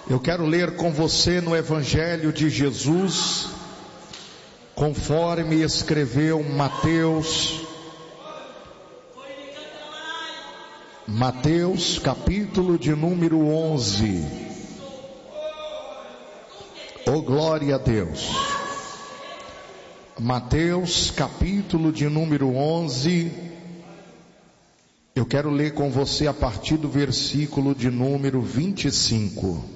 Eu quero ler com você no Evangelho de Jesus, conforme escreveu Mateus, capítulo de número 11. Oh, glória a Deus. Mateus, capítulo de número 11. Eu quero ler com você a partir do versículo de número 25.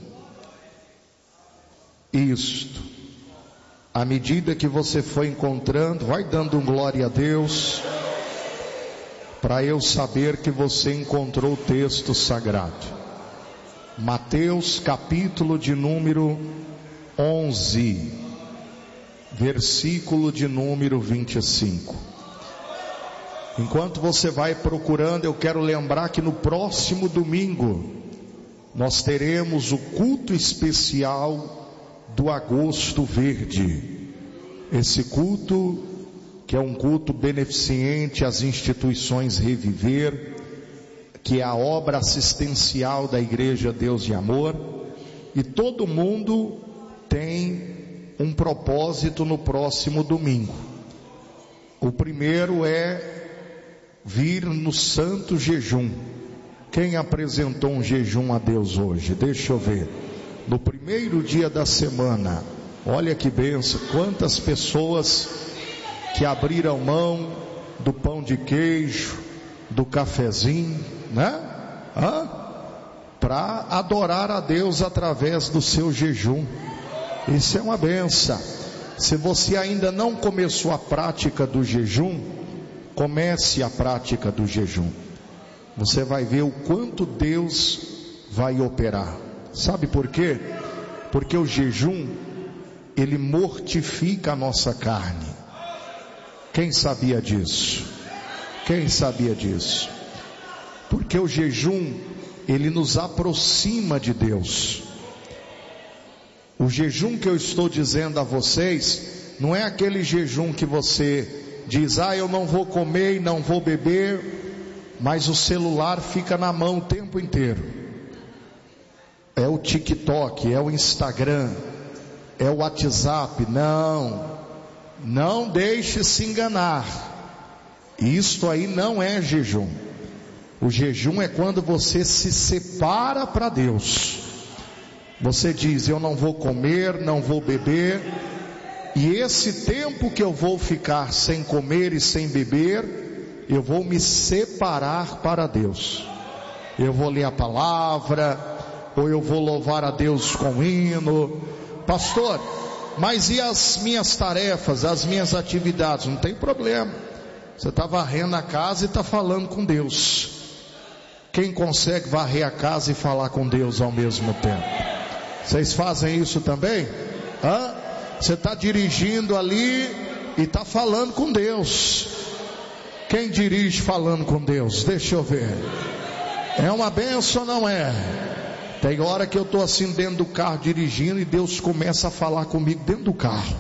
Isto, à medida que você for encontrando, vai dando um glória a Deus, para eu saber que você encontrou o texto sagrado. Mateus capítulo de número 11, versículo de número 25. Enquanto você vai procurando, eu quero lembrar que no próximo domingo nós teremos o culto especial do Agosto Verde. Esse culto, que é um culto beneficente às instituições Reviver, que é a obra assistencial da Igreja Deus de Amor, e todo mundo tem um propósito no próximo domingo. O primeiro é vir no santo jejum. Quem apresentou um jejum a Deus hoje? Deixa eu ver. No primeiro dia da semana, olha que bênção, quantas pessoas que abriram mão do pão de queijo, do cafezinho, né? Para adorar a Deus através do seu jejum. Isso é uma bênção. Se você ainda não começou a prática do jejum, comece a prática do jejum. Você vai ver o quanto Deus vai operar. Sabe por quê? Porque o jejum, ele mortifica a nossa carne. Quem sabia disso? Quem sabia disso? Porque o jejum, ele nos aproxima de Deus. O jejum que eu estou dizendo a vocês, não é aquele jejum que você diz, eu não vou comer e não vou beber, mas o celular fica na mão o tempo inteiro. É o TikTok, é o Instagram, é o WhatsApp. Não deixe se enganar. Isto aí não é jejum. O jejum é quando você se separa para Deus. Você diz, eu não vou comer, não vou beber, e esse tempo que eu vou ficar sem comer e sem beber, eu vou me separar para Deus. Eu vou ler a palavra, ou eu vou louvar a Deus com hino. Pastor, mas e as minhas tarefas, as minhas atividades? Não tem problema. Você está varrendo a casa e está falando com Deus. Quem consegue varrer a casa e falar com Deus ao mesmo tempo? Vocês fazem isso também? Você está dirigindo ali e está falando com Deus. Quem dirige falando com Deus? Deixa eu ver. É uma bênção ou não é? Tem hora que eu estou assim dentro do carro dirigindo e Deus começa a falar comigo dentro do carro.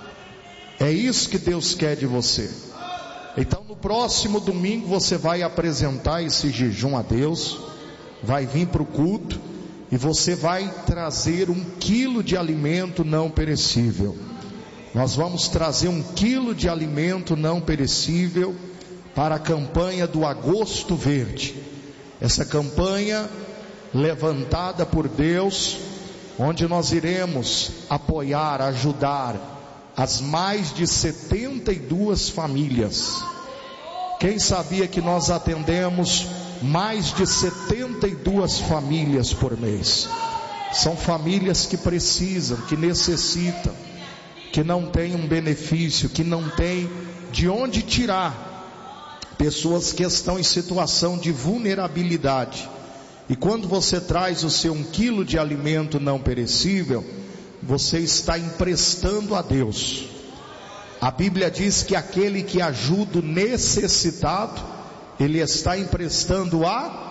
É isso que Deus quer de você. Então no próximo domingo você vai apresentar esse jejum a Deus, vai vir para o culto e você vai trazer 1 quilo de alimento não perecível. Nós vamos trazer 1 quilo de alimento não perecível para a campanha do Agosto Verde. Essa campanha levantada por Deus, onde nós iremos apoiar, ajudar as mais de 72 famílias. Quem sabia que nós atendemos mais de 72 famílias por mês? São famílias que precisam, que necessitam, que não têm um benefício, que não têm de onde tirar. Pessoas que estão em situação de vulnerabilidade. E quando você traz o seu 1 quilo de alimento não perecível, você está emprestando a Deus. A Bíblia diz que aquele que ajuda o necessitado, ele está emprestando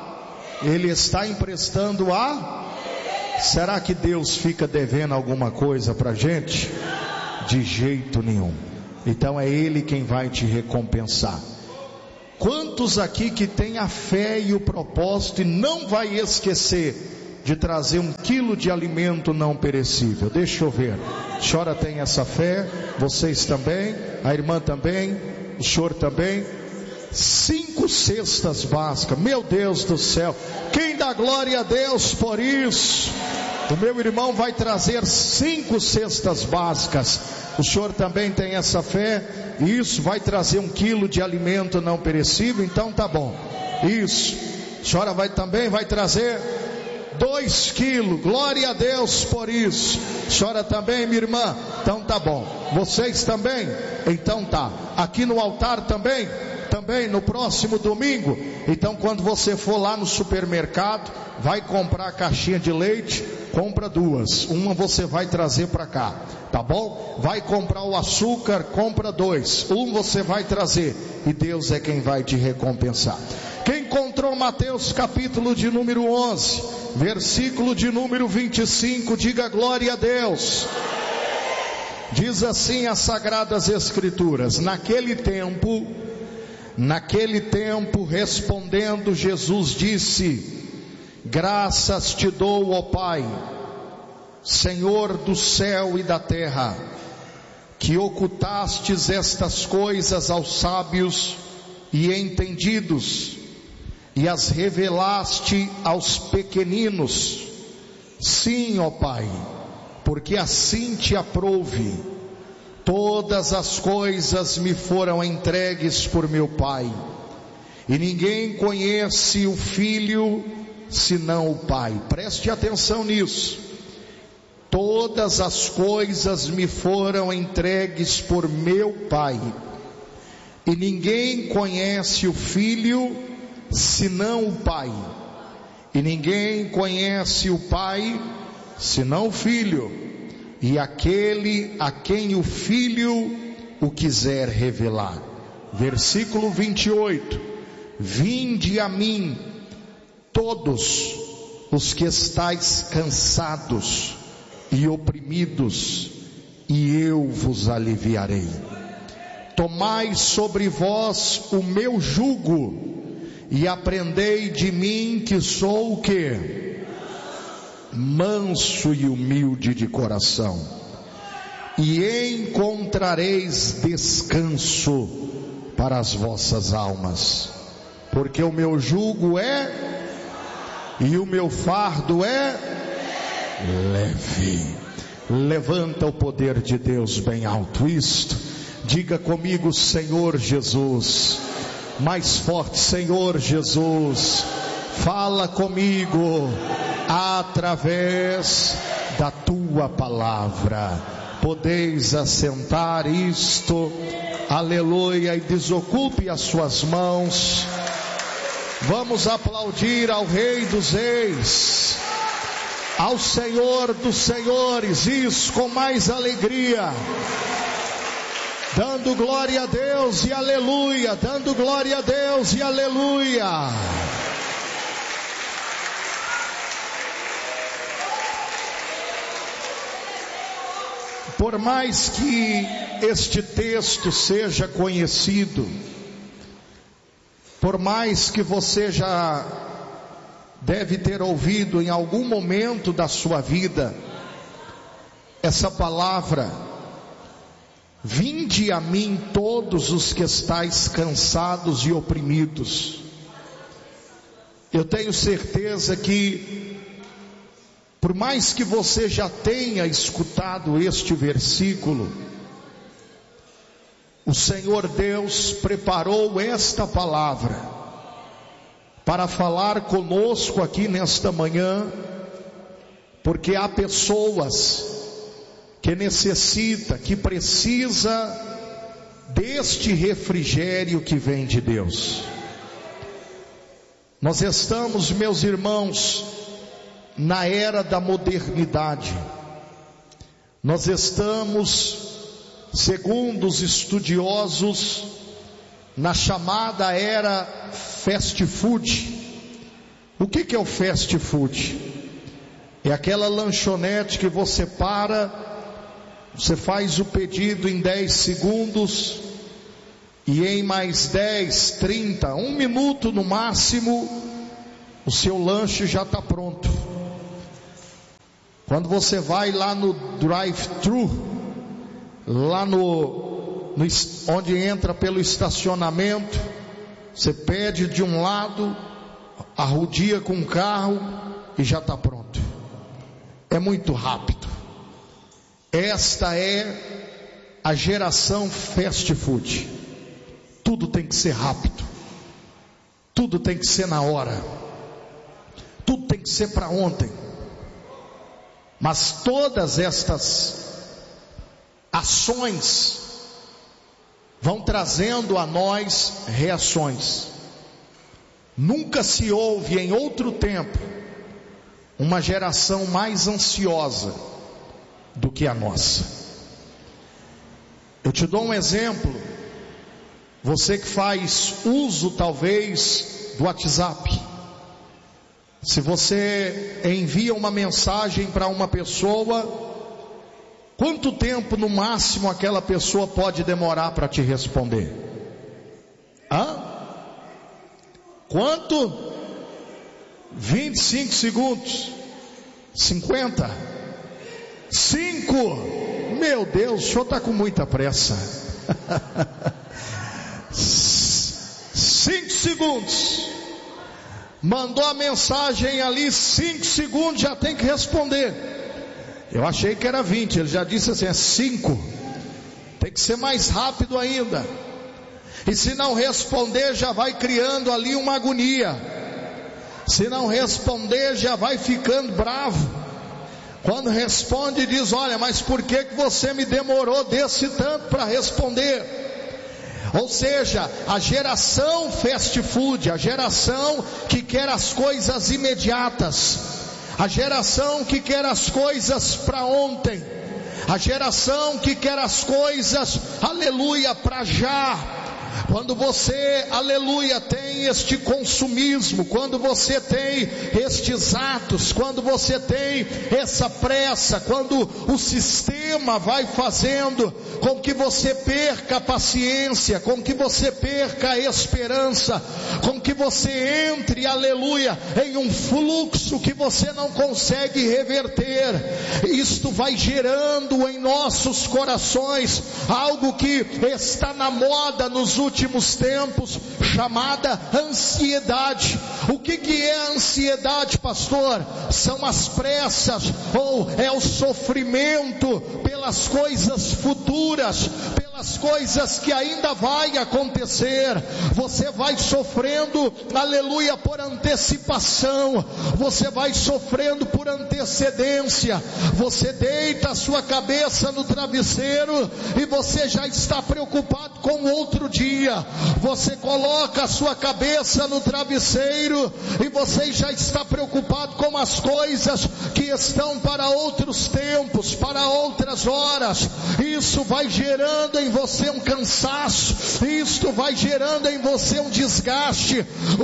Será que Deus fica devendo alguma coisa para a gente? De jeito nenhum. Então é Ele quem vai te recompensar. Quantos aqui que tem a fé e o propósito e não vai esquecer de trazer 1 quilo de alimento não perecível. Deixa eu ver. A senhora tem essa fé? Vocês também? A irmã também? O senhor também? 5 cestas básicas. Meu Deus do céu, quem dá glória a Deus por isso? O meu irmão vai trazer 5 cestas básicas. O senhor também tem essa fé? Isso, vai trazer 1 quilo de alimento não perecível. Então tá bom. Isso, a senhora também vai trazer 2 quilos, glória a Deus por isso. A senhora também, minha irmã? Então tá bom. Vocês também? Então tá. Aqui no altar também no próximo domingo. Então quando você for lá no supermercado, vai comprar a caixinha de leite, compra 2, uma você vai trazer para cá, tá bom? Vai comprar o açúcar, compra 2, um você vai trazer, e Deus é quem vai te recompensar. Quem encontrou Mateus capítulo de número 11, versículo de número 25, diga glória a Deus. Diz assim as Sagradas Escrituras: naquele tempo, respondendo Jesus disse: graças te dou, ó Pai, Senhor do céu e da terra, que ocultastes estas coisas aos sábios e entendidos, e as revelaste aos pequeninos. Sim, ó Pai, porque assim te aprouve. Todas as coisas me foram entregues por meu Pai, e ninguém conhece o Filho senão o Pai. Preste atenção nisso. Todas as coisas me foram entregues por meu Pai, e ninguém conhece o Filho senão o Pai, e ninguém conhece o Pai senão o Filho, e aquele a quem o Filho o quiser revelar. Versículo 28: vinde a mim todos os que estáis cansados e oprimidos, e eu vos aliviarei. Tomai sobre vós o meu jugo, e aprendei de mim, que sou o quê? Manso e humilde de coração, e encontrareis descanso para as vossas almas, porque o meu jugo e o meu fardo é leve. Levanta o poder de Deus bem alto. Isto, diga comigo: Senhor Jesus. Mais forte: Senhor Jesus, fala comigo através da tua palavra. Podeis assentar isto, aleluia, e desocupe as suas mãos. Vamos aplaudir ao Rei dos Reis, ao Senhor dos Senhores, isso, com mais alegria, dando glória a Deus e aleluia, dando glória a Deus e aleluia. Por mais que este texto seja conhecido, por mais que você já deve ter ouvido em algum momento da sua vida essa palavra: vinde a mim todos os que estáis cansados e oprimidos. Eu tenho certeza que, por mais que você já tenha escutado este versículo, o Senhor Deus preparou esta palavra para falar conosco aqui nesta manhã, porque há pessoas que necessita, que precisa deste refrigério que vem de Deus. Nós estamos, meus irmãos, na era da modernidade. Nós estamos, segundo os estudiosos, na chamada era fast food. O que é o fast food? É aquela lanchonete que você para, você faz o pedido em 10 segundos e em mais 10, 30, 1 minuto no máximo, o seu lanche já está pronto. Quando você vai lá no drive-thru, lá onde entra pelo estacionamento, você pede de um lado, arrodia com o carro e já está pronto. É muito rápido. Esta é a geração fast food. Tudo tem que ser rápido, tudo tem que ser na hora, tudo tem que ser para ontem. Mas todas estas ações vão trazendo a nós reações. Nunca se houve em outro tempo uma geração mais ansiosa do que a nossa. Eu te dou um exemplo. Você que faz uso talvez do WhatsApp. Se você envia uma mensagem para uma pessoa, quanto tempo no máximo aquela pessoa pode demorar para te responder? Quanto? 25 segundos? 50? 5? Meu Deus, o senhor está com muita pressa. 5 segundos. Mandou a mensagem ali, 5 segundos já tem que responder. Eu achei que era 20, ele já disse assim, é 5. Tem que ser mais rápido ainda. E se não responder, já vai criando ali uma agonia. Se não responder, já vai ficando bravo. Quando responde, diz, olha, mas por que você me demorou desse tanto para responder? Ou seja, a geração fast food, a geração que quer as coisas imediatas, a geração que quer as coisas para ontem, a geração que quer as coisas, aleluia, para já. Quando você, aleluia, tem este consumismo, quando você tem estes atos, quando você tem essa pressa, quando o sistema vai fazendo com que você perca a paciência, com que você perca a esperança, com que você entre, aleluia, em um fluxo que você não consegue reverter, isto vai gerando em nossos corações algo que está na moda nos últimos tempos, chamada ansiedade. O que é a ansiedade, pastor? São as pressas, ou é o sofrimento pelas coisas futuras, pelas coisas que ainda vai acontecer. Você vai sofrendo, aleluia, por antecipação, você vai sofrendo por antecedência. Você deita a sua cabeça no travesseiro e você já está preocupado com o outro dia. Você coloca a sua cabeça no travesseiro e você já está preocupado com as coisas que estão para outros tempos, para outras horas. Isso vai gerando em você um cansaço, isso vai gerando em você um desgaste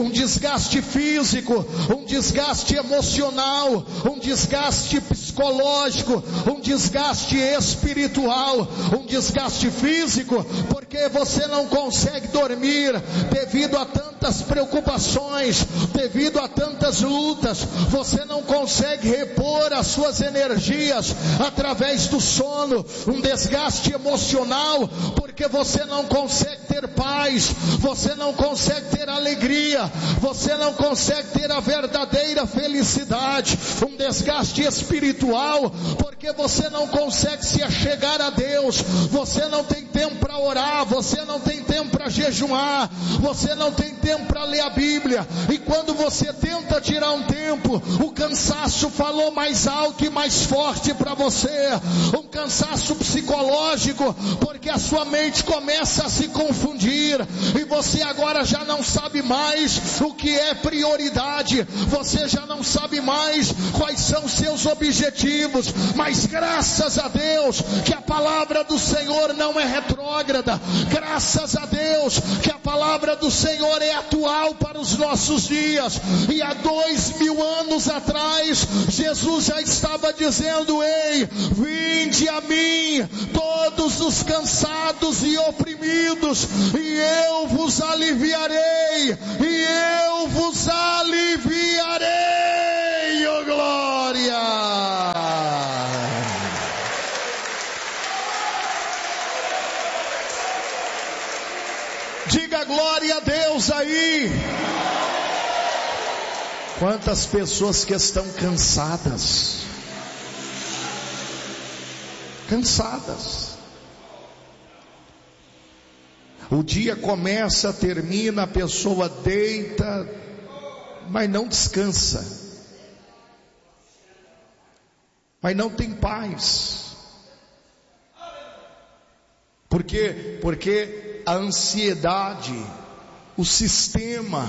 físico, um desgaste emocional, um desgaste psicológico, um desgaste espiritual, um desgaste físico, porque você não consegue dormir devido a tantas preocupações, devido a tantas lutas. Você não consegue repor as suas energias através do sono, um desgaste emocional, porque você não consegue ter paz, você não consegue ter alegria, você não consegue ter a verdadeira felicidade, um desgaste espiritual, porque você não consegue se achegar a Deus, você não tem tempo para orar, você não tem tempo para jejuar, você não tem tempo para ler a Bíblia, e quando você tenta tirar um tempo, o cansaço falou mais alto e mais forte para você, um cansaço psicológico, porque a sua mente começa a se confundir, e você agora já não sabe mais o que é prioridade, você já não sabe mais quais são seus objetivos, mas graças a Deus que a palavra do Senhor não é retrógrada, graças a Deus que a palavra do Senhor é atual para os nossos dias, e há 2000 anos atrás, Jesus já estava dizendo, ei, vinde a mim, todos os cansados e oprimidos, e eu vos aliviarei, oh glória! Diga glória a Deus aí. Quantas pessoas que estão cansadas. Cansadas. O dia começa, termina, a pessoa deita, mas não descansa. Mas não tem paz. Por quê? Porque a ansiedade, o sistema,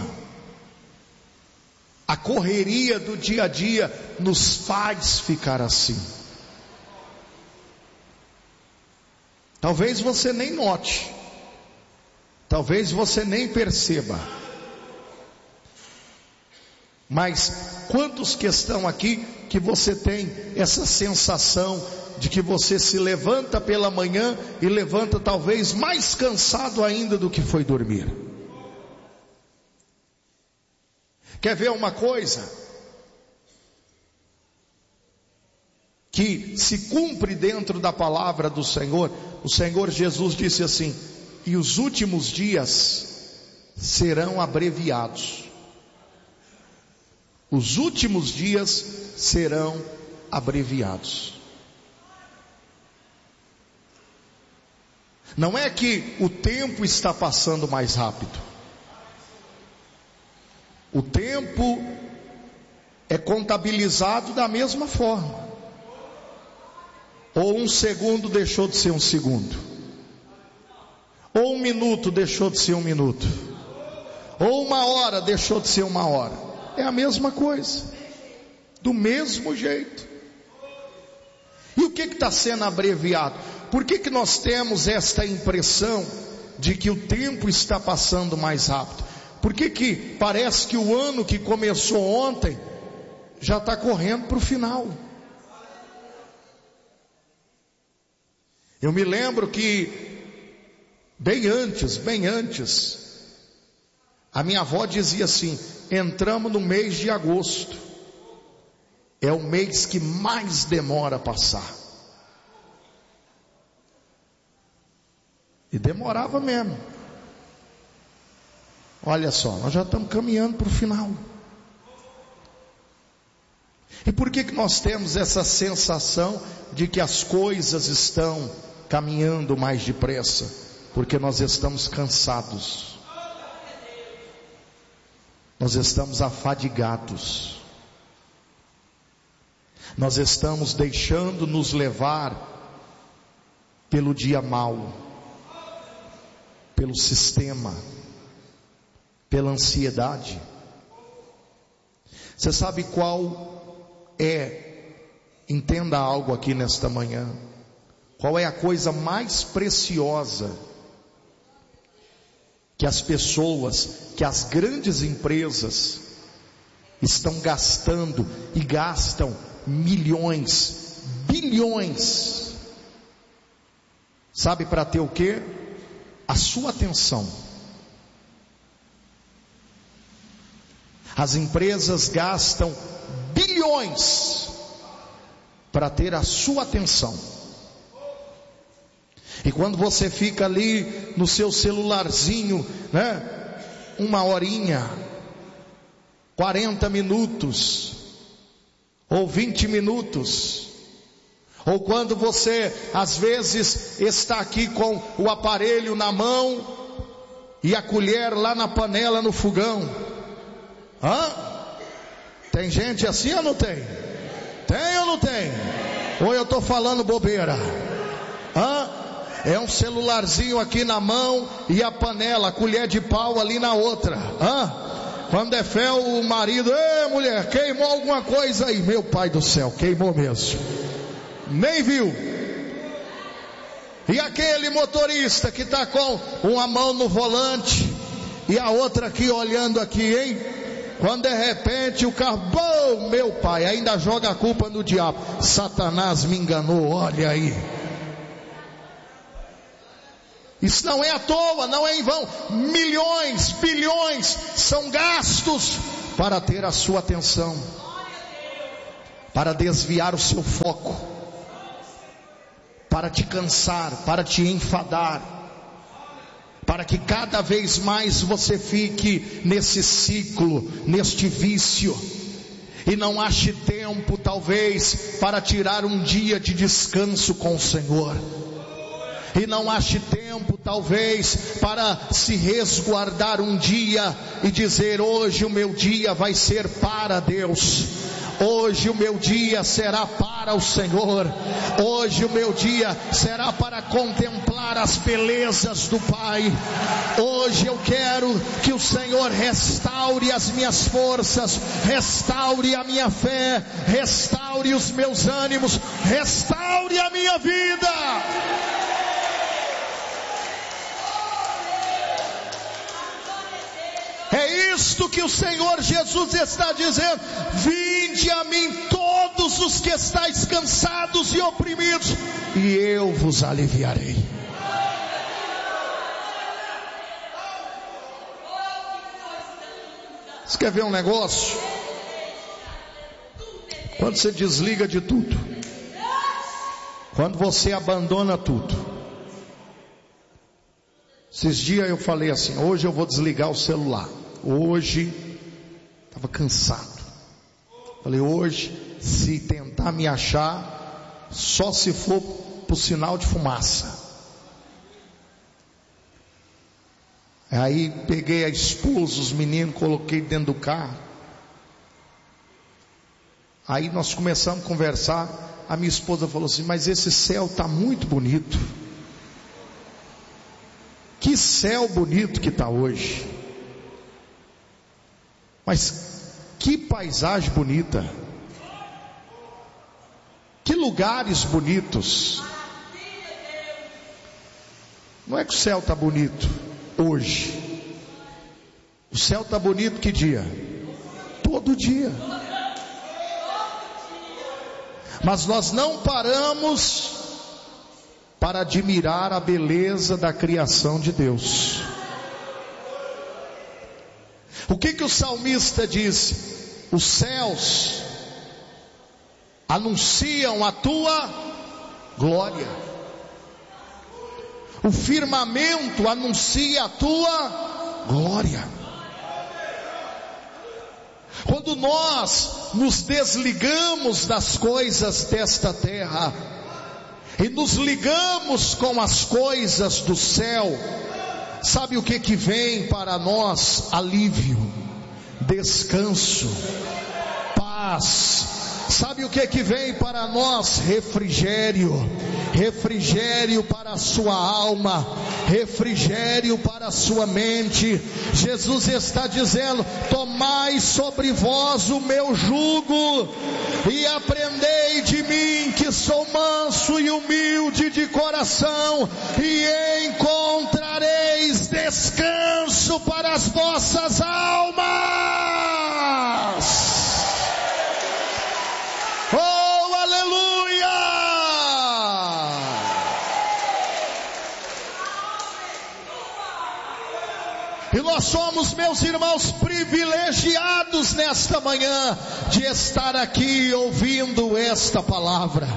a correria do dia a dia nos faz ficar assim. Talvez você nem note, talvez você nem perceba, mas quantos que estão aqui que você tem essa sensação de que você se levanta pela manhã e levanta talvez mais cansado ainda do que foi dormir? Quer ver uma coisa que se cumpre dentro da palavra do Senhor? O Senhor Jesus disse assim: e os últimos dias serão abreviados. Os últimos dias serão abreviados. Não é que o tempo está passando mais rápido. O tempo é contabilizado da mesma forma. Ou um segundo deixou de ser um segundo, ou um minuto deixou de ser um minuto, ou uma hora deixou de ser uma hora. É a mesma coisa, do mesmo jeito. E o que está sendo abreviado? Por que nós temos esta impressão de que o tempo está passando mais rápido? Por que parece que o ano que começou ontem já está correndo para o final? Eu me lembro que bem antes, a minha avó dizia assim: entramos no mês de agosto, é o mês que mais demora a passar. E demorava mesmo. Olha só, nós já estamos caminhando para o final. E por que nós temos essa sensação de que as coisas estão caminhando mais depressa? Porque nós estamos cansados. Nós estamos afadigados. Nós estamos deixando nos levar pelo dia mau, pelo sistema, pela ansiedade. Você sabe qual é, entenda algo aqui nesta manhã, qual é a coisa mais preciosa que as pessoas, que as grandes empresas estão gastando, e gastam milhões, bilhões, sabe para ter o quê? A sua atenção. As empresas gastam bilhões para ter a sua atenção. E quando você fica ali no seu celularzinho, né, 1 horinha, 40 minutos, ou 20 minutos, ou quando você às vezes está aqui com o aparelho na mão e a colher lá na panela no fogão. Tem gente assim ou não tem? Tem ou não tem? Ou eu estou falando bobeira? É um celularzinho aqui na mão e a panela, a colher de pau ali na outra. Quando é fé, o marido: ei, mulher, queimou alguma coisa aí? Meu pai do céu, queimou mesmo, nem viu. E aquele motorista que está com uma mão no volante e a outra aqui olhando aqui, hein? Quando de repente o carro, bom, meu pai, ainda joga a culpa no diabo: Satanás me enganou, olha aí. Isso não é à toa, não é em vão. Milhões, bilhões são gastos para ter a sua atenção, para desviar o seu foco, para te cansar, para te enfadar, para que cada vez mais você fique nesse ciclo, neste vício, e não ache tempo talvez para tirar um dia de descanso com o Senhor, e não ache tempo talvez para se resguardar um dia e dizer: hoje o meu dia vai ser para Deus, hoje o meu dia será para o Senhor, hoje o meu dia será para contemplar as belezas do Pai. Hoje eu quero que o Senhor restaure as minhas forças, restaure a minha fé, restaure os meus ânimos, restaure a minha vida. É isto que o Senhor Jesus está dizendo: vinde a mim todos os que estáis cansados e oprimidos, e eu vos aliviarei. Você quer ver um negócio? Quando você desliga de tudo, quando você abandona tudo. Esses dias eu falei assim: hoje eu vou desligar o celular. Hoje, estava cansado. Falei: hoje, se tentar me achar, só se for por sinal de fumaça. Aí peguei a esposa, os meninos, coloquei dentro do carro. Aí nós começamos a conversar. A minha esposa falou assim: mas esse céu está muito bonito. Que céu bonito que está hoje. Mas que paisagem bonita. Que lugares bonitos. Não é que o céu está bonito hoje. O céu está bonito que dia? Todo dia. Mas nós não paramos para admirar a beleza da criação de Deus. O que o salmista diz? Os céus anunciam a tua glória, o firmamento anuncia a tua glória. Quando nós nos desligamos das coisas desta terra e nos ligamos com as coisas do céu, sabe o que vem para nós? Alívio, descanso, paz. Sabe o que vem para nós? Refrigério. Refrigério para a sua alma, refrigério para a sua mente. Jesus está dizendo: tomai sobre vós o meu jugo e aprendei de mim, que sou manso e humilde de coração, e encontrareis descanso para as vossas almas. Oh, aleluia! E nós somos, meus irmãos, privilegiados nesta manhã de estar aqui ouvindo esta palavra.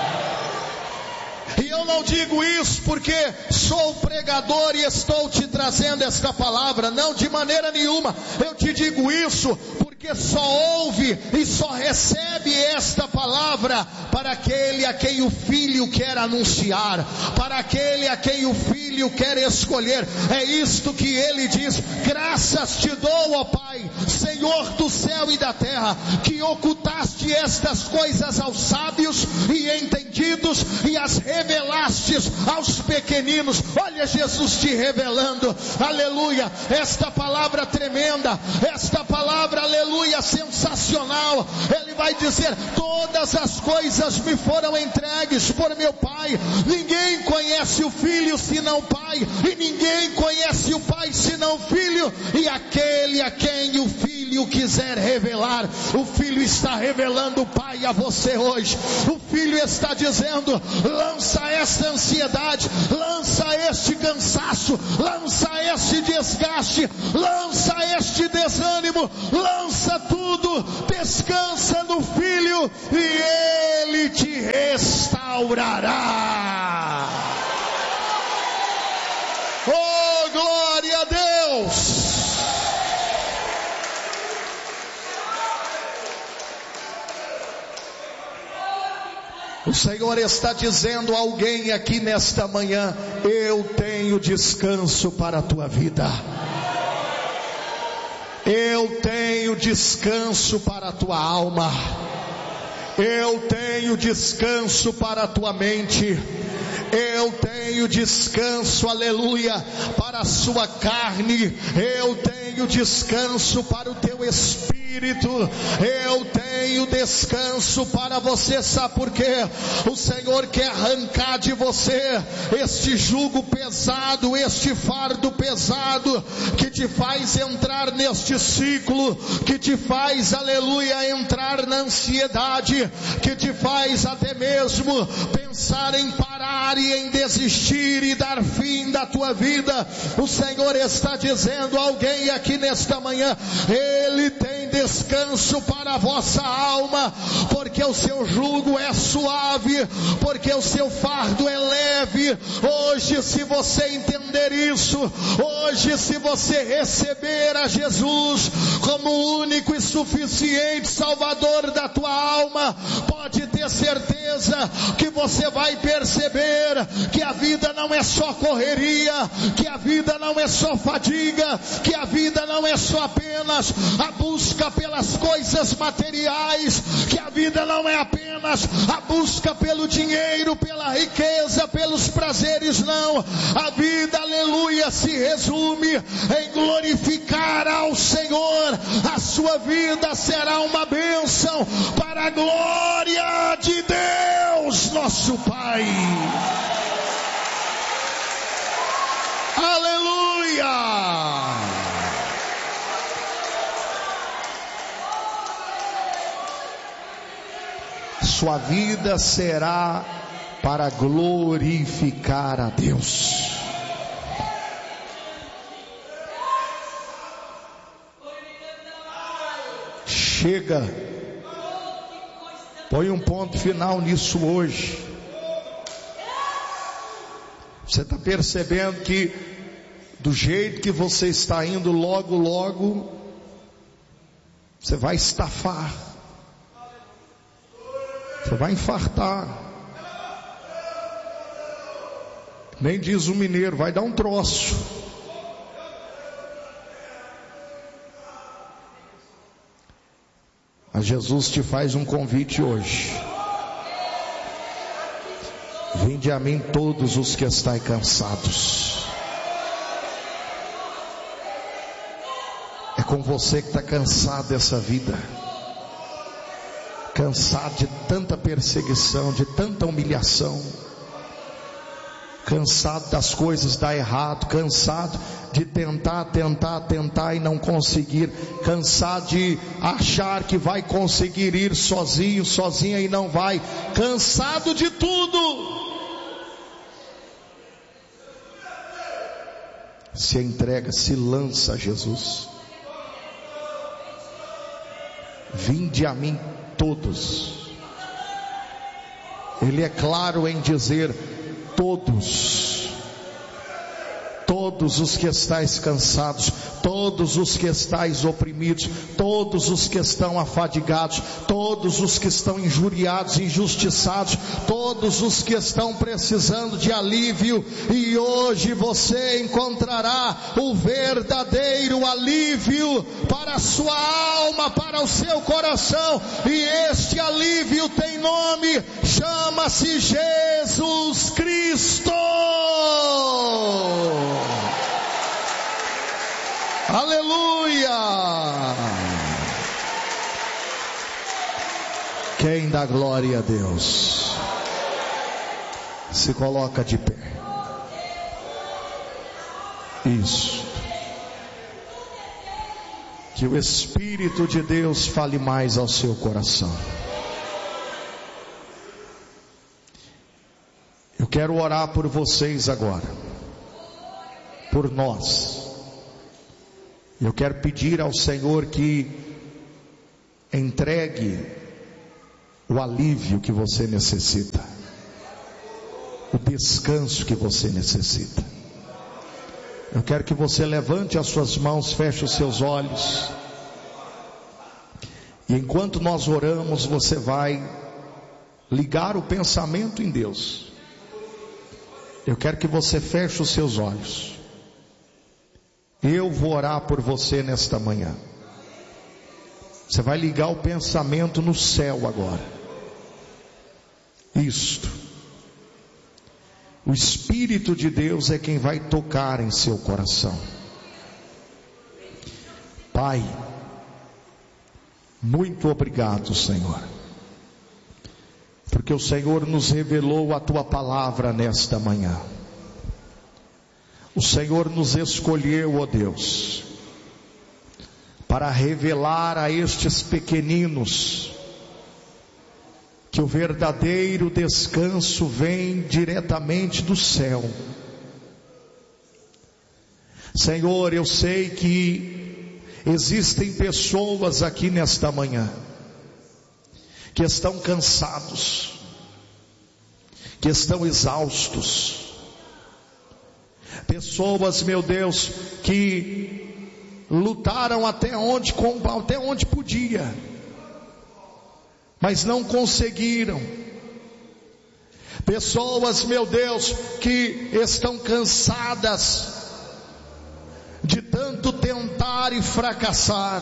E eu não digo isso porque sou pregador e estou te trazendo esta palavra, não, de maneira nenhuma. Eu te digo isso porque só ouve e só recebe esta palavra para aquele a quem o Filho quer anunciar, para aquele a quem o Filho quer escolher. É isto que ele diz: graças te dou, ó Pai, Senhor do céu e da terra, que ocultaste estas coisas aos sábios e entendidos e as revelastes aos pequeninos. Olha Jesus te revelando, aleluia, esta palavra tremenda, esta palavra, aleluia, sensacional. Ele vai dizer: todas as coisas me foram entregues por meu Pai. Ninguém conhece o Filho senão o Pai, e ninguém conhece o Pai senão o Filho, e aquele a quem o Filho quiser revelar. O Filho está revelando o Pai a você hoje. O Filho está dizendo: lança esta ansiedade, lança este cansaço, lança este desgaste, lança este desânimo, lança tudo, descansa no Filho e Ele te restaurará. Oh, glória! Deus. O Senhor está dizendo a alguém aqui nesta manhã: eu tenho descanso para a tua vida. Eu tenho descanso para a tua alma. Eu tenho descanso para a tua mente. Eu tenho descanso, aleluia, para a sua carne. Eu tenho descanso para o teu espírito. Eu tenho descanso para você. Sabe por quê? O Senhor quer arrancar de você este jugo pesado, este fardo pesado, que te faz entrar neste ciclo, que te faz, aleluia, entrar na ansiedade, que te faz até mesmo pensar em parar e em desistir e dar fim da tua vida. O Senhor está dizendo a alguém aqui nesta manhã: Ele tem descanso para a vossa alma, porque o seu jugo é suave, porque o seu fardo é leve. Hoje, se você entender isso, hoje, se você receber a Jesus como o único e suficiente Salvador da tua alma, pode ter certeza que você vai perceber que a vida não é só correria, que a vida não é só fadiga, que a vida não é só apenas a busca pelas coisas materiais, que a vida não é apenas a busca pelo dinheiro, pela riqueza, pelos prazeres, não. A vida, aleluia, se resume em glorificar ao Senhor. A sua vida será uma bênção para a glória de Deus, nosso Pai. Aleluia! Sua vida será para glorificar a Deus. Chega. Põe um ponto final nisso hoje. Você está percebendo que do jeito que você está indo, logo, logo, você vai estafar. Você vai infartar. Nem diz o mineiro, vai dar um troço. Mas Jesus te faz um convite hoje. Vinde a mim todos os que estáis cansados. É com você que está cansado dessa vida, cansado de tanta perseguição, de tanta humilhação, cansado das coisas dar errado, cansado de tentar e não conseguir, cansado de achar que vai conseguir ir sozinho, sozinha e não vai, cansado de tudo. Se entrega, se lança a Jesus. Vinde a mim todos. Ele é claro em dizer todos. Todos os que estáis cansados, todos os que estáis oprimidos, todos os que estão afadigados, todos os que estão injuriados, injustiçados, todos os que estão precisando de alívio, e hoje você encontrará o verdadeiro alívio para a sua alma, para o seu coração, e este alívio tem nome, chama-se Jesus Cristo. Aleluia! Quem dá glória a Deus se coloca de pé. Isso. Que o Espírito de Deus fale mais ao seu coração. Eu quero orar por vocês agora, por nós. Eu quero pedir ao Senhor que entregue o alívio que você necessita, o descanso que você necessita. Eu quero que você levante as suas mãos, feche os seus olhos. E enquanto nós oramos, você vai ligar o pensamento em Deus. Eu quero que você feche os seus olhos. Eu vou orar por você nesta manhã. Você vai ligar o pensamento no céu agora. Isto. O Espírito de Deus é quem vai tocar em seu coração. Pai, muito obrigado, Senhor, porque o Senhor nos revelou a Tua palavra nesta manhã. O Senhor nos escolheu, ó Deus, para revelar a estes pequeninos que o verdadeiro descanso vem diretamente do céu. Senhor, eu sei que existem pessoas aqui nesta manhã que estão cansados, que estão exaustos. Pessoas, meu Deus, que lutaram até onde podia, mas não conseguiram. Pessoas, meu Deus, que estão cansadas de tanto tentar e fracassar.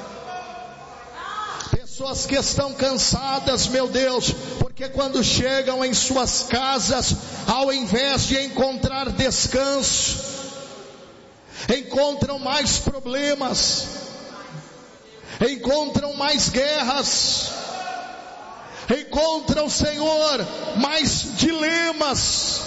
Pessoas que estão cansadas, meu Deus, porque quando chegam em suas casas, ao invés de encontrar descanso, encontram mais problemas, encontram mais guerras, encontram, Senhor, mais dilemas.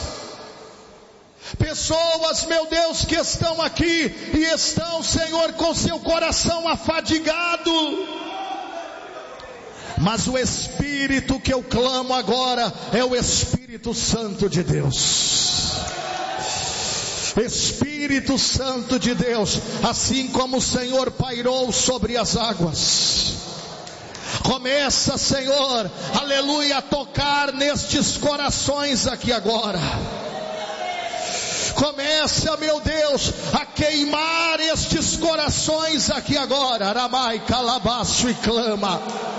Pessoas, meu Deus, que estão aqui e estão, Senhor, com seu coração afadigado. Mas o Espírito que eu clamo agora é o Espírito Santo de Deus. Espírito Santo de Deus, assim como o Senhor pairou sobre as águas, começa, Senhor, aleluia, a tocar nestes corações aqui agora. Começa, meu Deus, a queimar estes corações aqui agora. Aramai, calabaço e clama.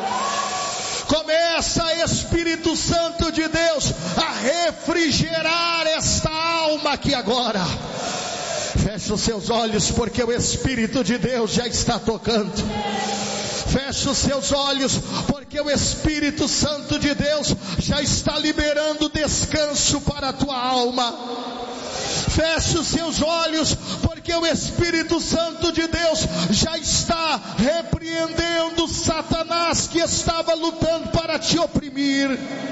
Começa, Espírito Santo de Deus, a refrigerar esta alma aqui agora. Feche os seus olhos, porque o Espírito de Deus já está tocando. Feche os seus olhos, porque o Espírito Santo de Deus já está liberando descanso para a tua alma. Feche os seus olhos, porque o Espírito Santo de Deus já está repreendendo Satanás que estava lutando para te oprimir.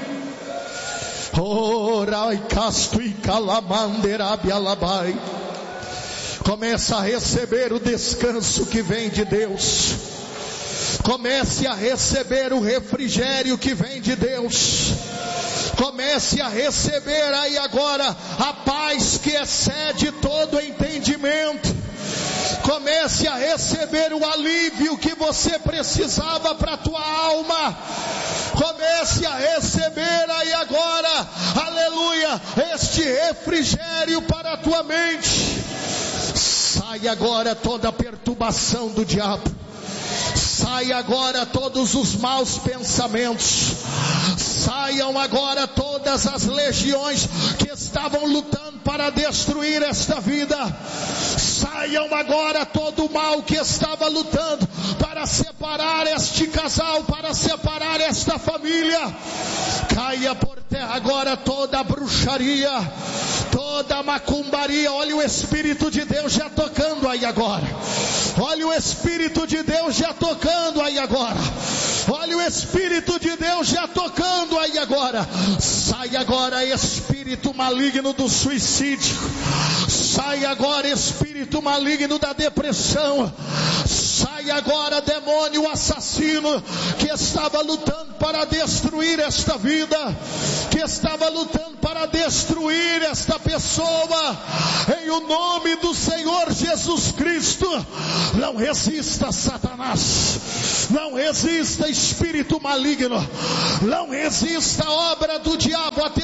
Orai casto e calamanderabialabai. Começa a receber o descanso que vem de Deus. Comece a receber o refrigério que vem de Deus. Comece a receber aí agora a paz que excede todo entendimento. Comece a receber o alívio que você precisava para a tua alma. Comece a receber aí agora, aleluia, este refrigério para a tua mente. Sai agora toda a perturbação do diabo. Sai agora todos os maus pensamentos. Saiam agora todas as legiões que estavam lutando para destruir esta vida. Saiam agora todo o mal que estava lutando para separar este casal, para separar esta família. Caia por terra agora toda a bruxaria, toda a macumbaria. Olha o Espírito de Deus já tocando aí agora. Olha o Espírito de Deus já tocando aí agora. Olha o Espírito de Deus já tocando aí agora. Sai agora espírito maligno do suicídio. Sai agora espírito maligno da depressão. Sai agora demônio assassino que estava lutando para destruir esta vida, que estava lutando para destruir esta pessoa. Em o nome do Senhor Jesus Cristo, não resista Satanás, não resista espírito maligno, não resista a obra do diabo. Atenção,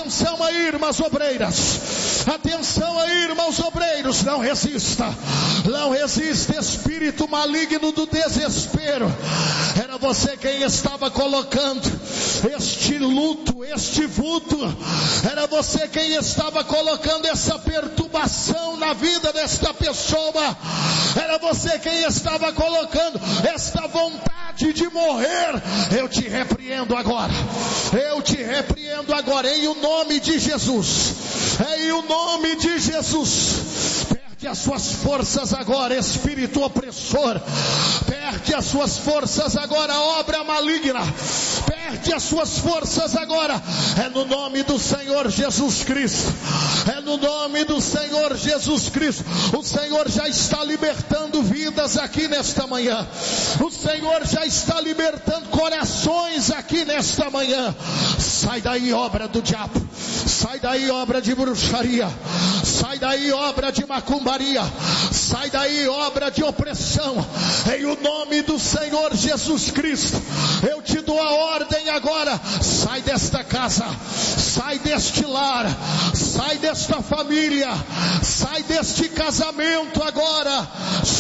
aí, irmãs obreiras. Atenção aí, irmãos obreiros. Não resista. Não resista, espírito maligno do desespero. Era você quem estava colocando este luto, este vulto. Era você quem estava colocando essa perturbação na vida desta pessoa. Era você quem estava colocando esta vontade de morrer. Eu te repreendo agora. Eu te repreendo agora em o nome de Jesus. Em o nome de Jesus. Perde as suas forças agora, espírito opressor. Perde as suas forças agora, obra maligna. Perde as suas forças agora. É no nome do Senhor Jesus Cristo. É no nome do Senhor Jesus Cristo. O Senhor já está libertando vidas aqui nesta manhã. O Senhor já está libertando corações aqui nesta manhã. Sai daí, obra do diabo. Sai daí, obra de bruxaria. Sai daí, obra de macumbaria. Sai daí, obra de opressão. Em o nome do Senhor Jesus Cristo, eu te dou a ordem agora. Sai desta casa. Sai deste lar. Sai desta família. Sai deste casamento agora.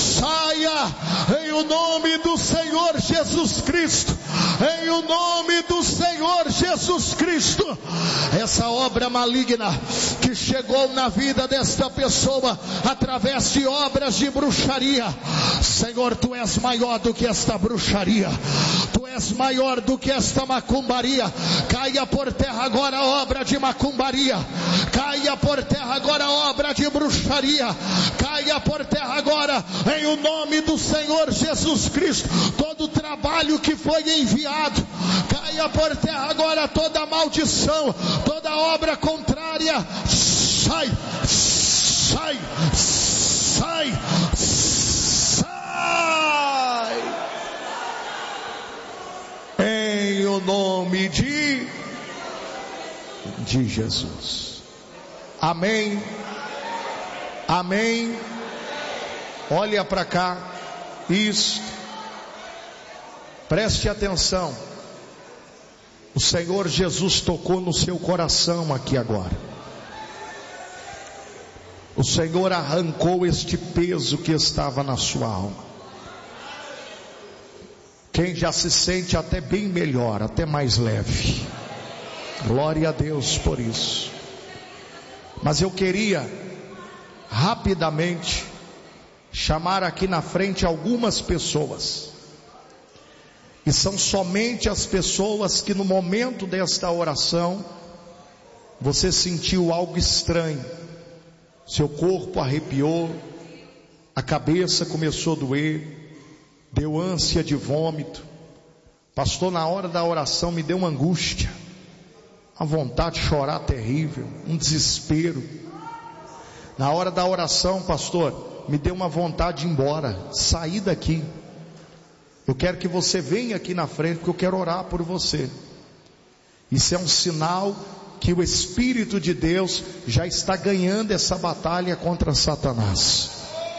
Saia em o nome do Senhor Jesus Cristo. Em o nome do Senhor Jesus Cristo. Essa obra maligna que chegou na vida desta pessoa através de obras de bruxaria, Senhor, tu és maior do que esta bruxaria. Tu és maior do que esta macumbaria. Caia por terra agora a obra de macumbaria. Caia por terra agora a obra de bruxaria. Caia por terra agora em o nome do Senhor Jesus Cristo. Todo o trabalho que foi enviado, caia por terra agora toda maldição, toda obra contrária. Sai, sai, sai, sai. Em o nome de Jesus. Amém. Amém. Olha para cá. Isso. Preste atenção. O Senhor Jesus tocou no seu coração aqui agora. O Senhor arrancou este peso que estava na sua alma. Quem já se sente até bem melhor, até mais leve. Glória a Deus por isso. Mas eu queria rapidamente chamar aqui na frente algumas pessoas. E são somente as pessoas que no momento desta oração você sentiu algo estranho. Seu corpo arrepiou, a cabeça começou a doer, deu ânsia de vômito. Pastor, na hora da oração me deu uma angústia, uma vontade de chorar terrível, um desespero. Na hora da oração, pastor, me deu uma vontade de ir embora, sair daqui. Eu quero que você venha aqui na frente, porque eu quero orar por você. Isso é um sinal que o Espírito de Deus já está ganhando essa batalha contra Satanás.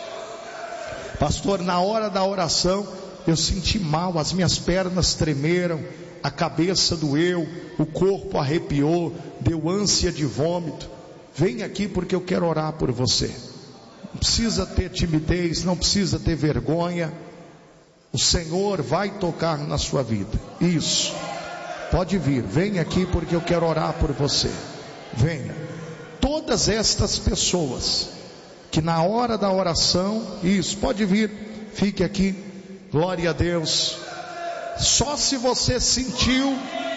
Pastor, na hora da oração eu senti mal, as minhas pernas tremeram, a cabeça doeu, o corpo arrepiou, deu ânsia de vômito. Vem aqui porque eu quero orar por você. Não precisa ter timidez, não precisa ter vergonha. O Senhor vai tocar na sua vida. Isso. Pode vir, vem aqui porque eu quero orar por você. Venha. Todas estas pessoas que na hora da oração, isso, pode vir, fique aqui. Glória a Deus. Só se você sentiu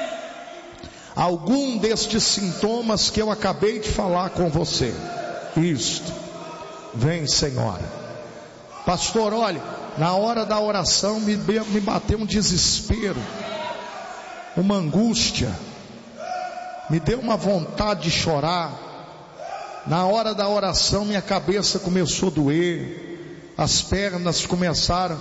algum destes sintomas que eu acabei de falar com você. Isto. Vem, Senhora. Pastor, olha, na hora da oração me bateu um desespero, uma angústia, me deu uma vontade de chorar. Na hora da oração minha cabeça começou a doer, as pernas começaram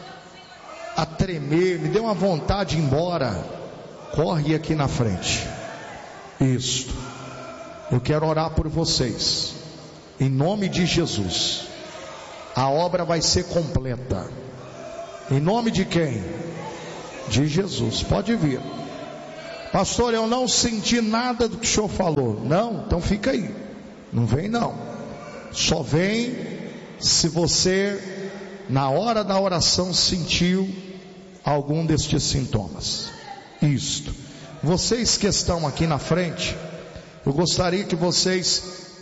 a tremer, me deu uma vontade de ir embora. Corre aqui na frente. Isso. Eu quero orar por vocês, em nome de Jesus. A obra vai ser completa. Em nome de quem? De Jesus. Pode vir. Pastor, eu não senti nada do que o senhor falou. Não, então fica aí, não vem não. Só vem se você na hora da oração sentiu algum destes sintomas. Isto. Vocês que estão aqui na frente, eu gostaria que vocês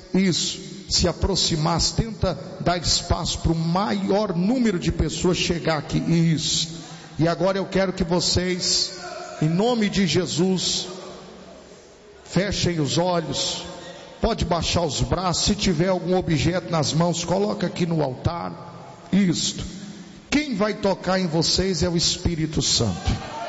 se aproximassem. Tenta dar espaço para o maior número de pessoas chegar aqui. Isso. E agora eu quero que vocês, em nome de Jesus, fechem os olhos. Pode baixar os braços. Se tiver algum objeto nas mãos, coloca aqui no altar. Isto. Quem vai tocar em vocês é o Espírito Santo.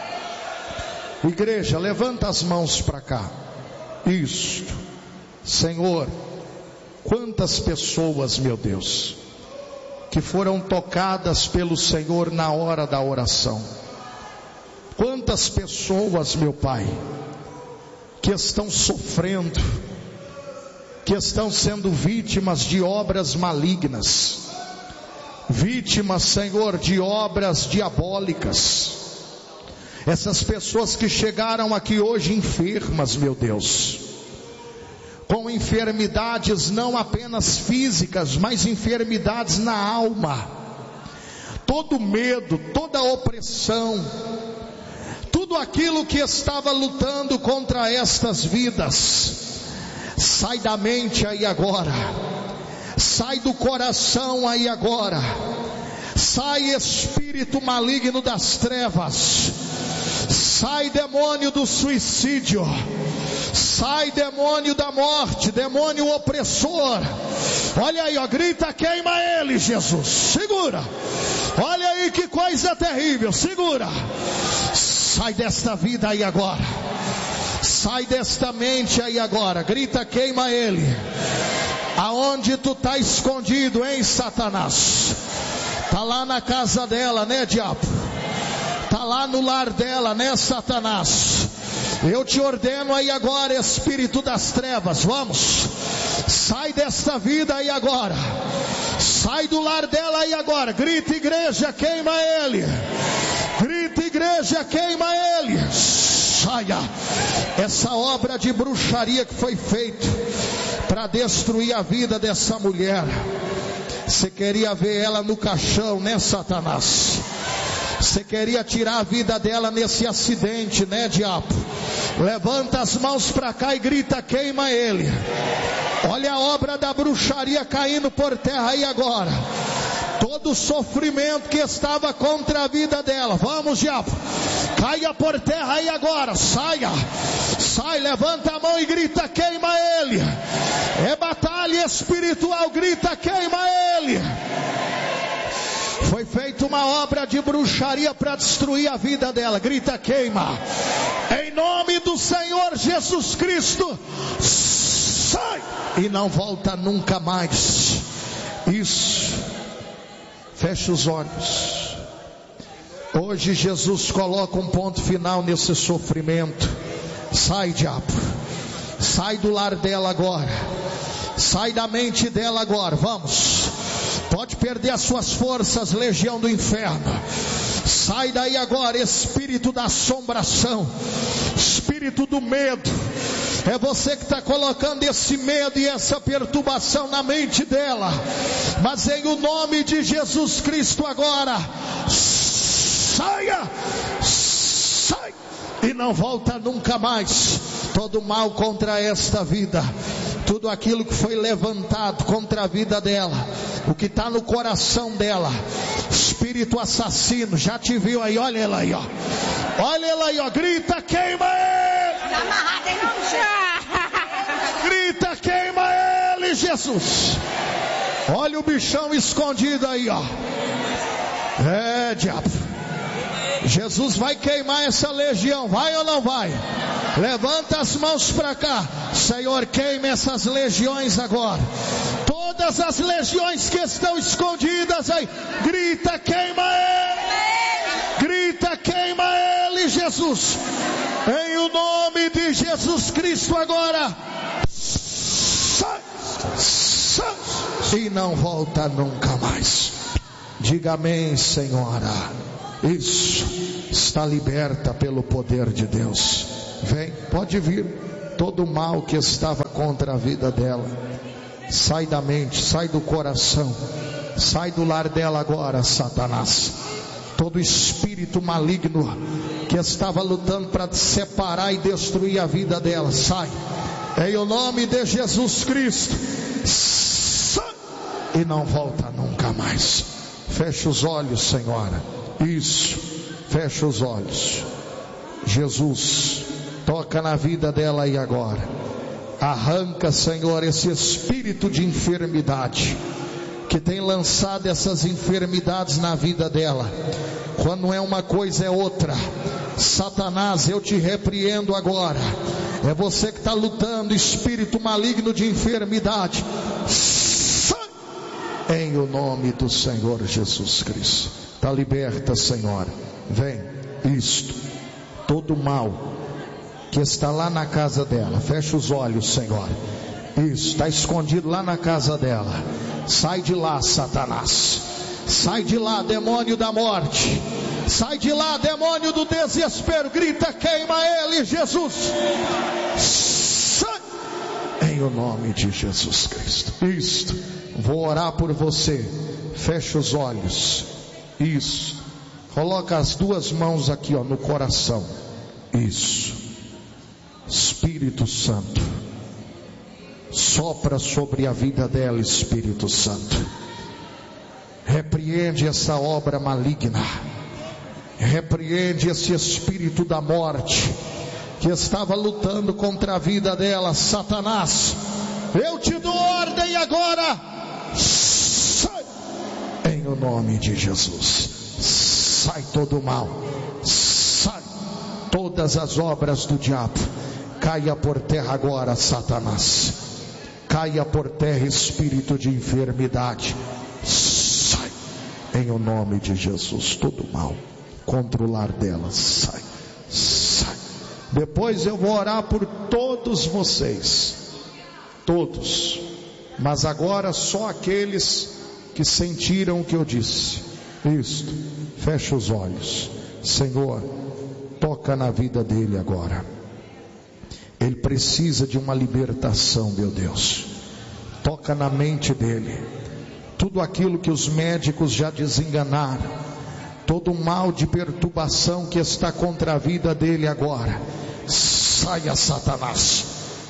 Igreja, levanta as mãos para cá. Isto. Senhor, quantas pessoas, meu Deus, que foram tocadas pelo Senhor na hora da oração. Quantas pessoas, meu Pai, que estão sofrendo, que estão sendo vítimas de obras malignas, vítimas, Senhor, de obras diabólicas. Essas pessoas que chegaram aqui hoje enfermas, meu Deus, com enfermidades não apenas físicas, mas enfermidades na alma. Todo medo, toda opressão, tudo aquilo que estava lutando contra estas vidas, sai da mente aí agora, sai do coração aí agora, sai espírito maligno das trevas, sai demônio do suicídio, sai demônio da morte, demônio opressor. Olha aí, ó, grita, queima ele, Jesus, segura. Olha aí que coisa terrível, segura. Sai desta vida aí agora, sai desta mente aí agora, grita, queima ele. Aonde tu tá escondido, hein, Satanás? Tá lá na casa dela, né, diabo? Tá lá no lar dela, né, Satanás? Eu te ordeno aí agora, espírito das trevas, vamos, sai desta vida aí agora, sai do lar dela aí agora, grita, igreja, queima ele, grita, igreja, queima ele, saia, essa obra de bruxaria que foi feita para destruir a vida dessa mulher. Você queria ver ela no caixão, né, Satanás? Você queria tirar a vida dela nesse acidente, né, diabo? Levanta as mãos para cá e grita, queima ele. Olha a obra da bruxaria caindo por terra aí agora. Todo o sofrimento que estava contra a vida dela, vamos, diabo, caia por terra aí agora, saia, sai, levanta a mão e grita, queima ele. É batalha espiritual, grita, queima ele. Foi feita uma obra de bruxaria para destruir a vida dela, grita, queima. Em nome do Senhor Jesus Cristo, sai e não volta nunca mais. Isso. Feche os olhos. Hoje Jesus coloca um ponto final nesse sofrimento. Sai, diabo, sai do lar dela agora, sai da mente dela agora, vamos. Pode perder as suas forças, legião do inferno. Sai daí agora, espírito da assombração, espírito do medo. É você que está colocando esse medo e essa perturbação na mente dela. Mas em o nome de Jesus Cristo agora, saia, sai e não volta nunca mais. Todo mal contra esta vida, tudo aquilo que foi levantado contra a vida dela, o que está no coração dela, espírito assassino, já te viu aí, olha ela aí, ó, olha ela aí, ó, grita, queima ele, grita, queima ele, Jesus. Olha o bichão escondido aí, ó. É, diabo, Jesus vai queimar essa legião, vai ou não vai? Levanta as mãos para cá, Senhor, queime essas legiões agora. Todas as legiões que estão escondidas aí, grita, queima ele, grita, queima ele, Jesus. Em o nome de Jesus Cristo agora, sai, sai, e não volta nunca mais. Diga amém, Senhora. Isso, está liberta pelo poder de Deus. Vem, pode vir. Todo o mal que estava contra a vida dela, sai da mente, sai do coração, sai do lar dela agora, Satanás. Todo espírito maligno que estava lutando para separar e destruir a vida dela, sai, em o nome de Jesus Cristo, sai, e não volta nunca mais. Fecha os olhos, Senhora. Isso, fecha os olhos. Jesus, toca na vida dela aí agora. Arranca, Senhor, esse espírito de enfermidade que tem lançado essas enfermidades na vida dela. Quando é uma coisa é outra. Satanás, eu te repreendo agora. É você que está lutando, espírito maligno de enfermidade. Sai! Em o nome do Senhor Jesus Cristo. Está liberta, Senhora. Vem, isto, todo mal que está lá na casa dela, fecha os olhos, Senhor. Isso, está escondido lá na casa dela. Sai de lá, Satanás. Sai de lá, demônio da morte. Sai de lá, demônio do desespero. Grita, queima ele, Jesus. Sai. Em o nome de Jesus Cristo. Isto, vou orar por você. Fecha os olhos. Isso. Coloca as duas mãos aqui, ó, no coração. Isso. Espírito Santo, sopra sobre a vida dela, Espírito Santo. Repreende essa obra maligna. Repreende esse espírito da morte que estava lutando contra a vida dela. Satanás, eu te dou ordem agora. Sai. Em o nome de Jesus. Sai todo o mal. Sai todas as obras do diabo. Caia por terra agora, Satanás. Caia por terra, espírito de enfermidade. Sai, em o nome de Jesus. Todo mal contra o lar dela, sai, sai. Depois eu vou orar por todos vocês, todos, mas agora só aqueles que sentiram o que eu disse. Isto, fecha os olhos. Senhor, toca na vida dele agora. Ele precisa de uma libertação, meu Deus. Toca na mente dele. Tudo aquilo que os médicos já desenganaram, todo o mal de perturbação que está contra a vida dele agora, saia, Satanás.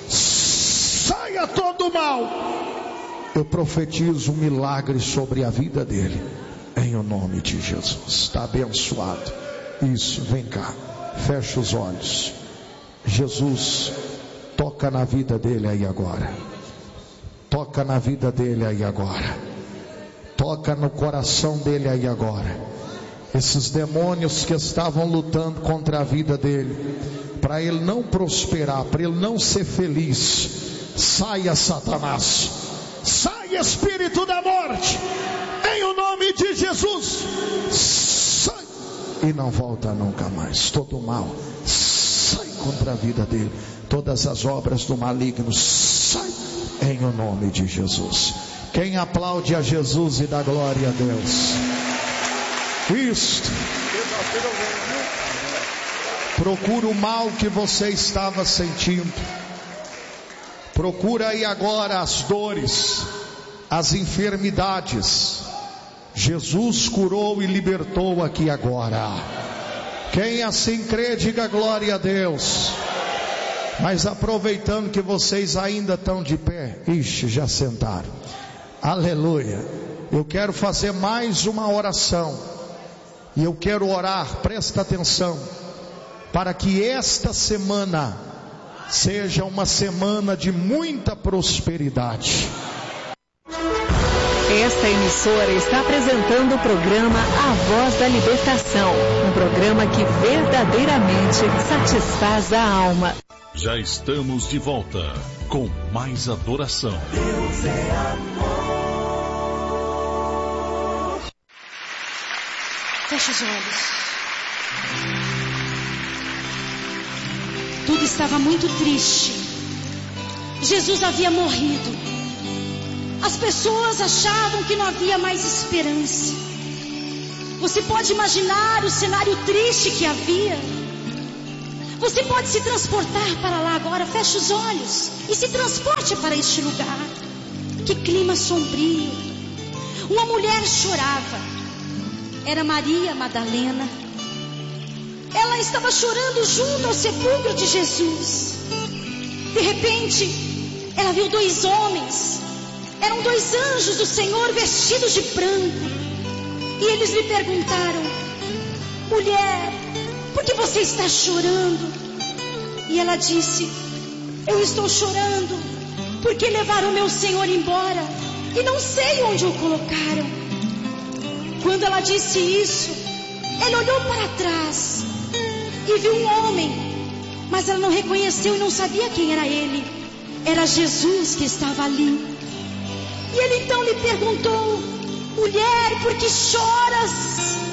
Saia todo o mal. Eu profetizo um milagre sobre a vida dele, em o nome de Jesus. Está abençoado. Isso, vem cá. Fecha os olhos. Jesus, toca na vida dele aí agora. Toca na vida dele aí agora. Toca no coração dele aí agora. Esses demônios que estavam lutando contra a vida dele, para ele não prosperar, para ele não ser feliz, saia, Satanás. Sai, espírito da morte, em o nome de Jesus. Sai e não volta nunca mais. Todo mal sai contra a vida dele. Todas as obras do maligno, sai em o nome de Jesus. Quem aplaude a Jesus e dá glória a Deus? Isto. Procura o mal que você estava sentindo. Procura aí agora as dores, as enfermidades. Jesus curou e libertou aqui agora. Quem assim crê, diga glória a Deus. Mas aproveitando que vocês ainda estão de pé, já sentaram. Aleluia. Eu quero fazer mais uma oração. E eu quero orar, presta atenção, para que esta semana seja uma semana de muita prosperidade. Esta emissora está apresentando o programa A Voz da Libertação, um programa que verdadeiramente satisfaz a alma. Já estamos de volta com mais adoração. Deus é amor. Feche os olhos. Tudo estava muito triste. Jesus havia morrido. As pessoas achavam que não havia mais esperança. Você pode imaginar o cenário triste que havia. Você pode se transportar para lá agora. Feche os olhos e se transporte para este lugar. Que clima sombrio. Uma mulher chorava. Era Maria Madalena. Ela estava chorando junto ao sepulcro de Jesus. De repente, ela viu 2 homens. Eram 2 anjos do Senhor vestidos de branco. E eles lhe perguntaram: mulher, por que você está chorando? E ela disse: eu estou chorando porque levaram meu Senhor embora e não sei onde o colocaram. Quando ela disse isso, ela olhou para trás e viu um homem, mas ela não reconheceu e não sabia quem era ele. Era Jesus que estava ali. E ele então lhe perguntou: mulher, por que choras?